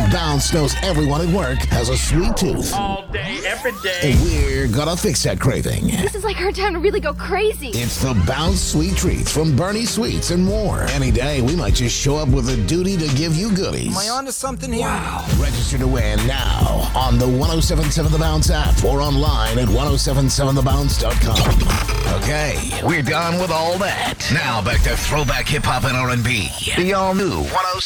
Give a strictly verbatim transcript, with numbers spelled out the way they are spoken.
Bounce knows everyone at work has a sweet tooth. All day, every day. And we're gonna fix that craving. This is like our time to really go crazy. It's the Bounce Sweet Treats from Bernie Sweets and more. Any day, we might just show up with a duty to give you goodies. Am I on to something here? Wow. Register to win now on the ten seventy-seven The Bounce app or online at ten seventy-seven the bounce dot com. Okay, we're done with all that. Now back to throwback hip-hop and R and B. The all-new ten